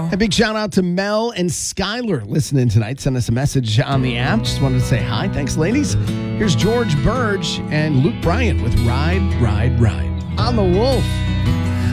A big shout out to Mel and Skylar listening tonight. Send us a message on the app. Just wanted to say hi. Thanks, ladies. Here's George Burge and Luke Bryant with Ride, Ride, Ride on the Wolf.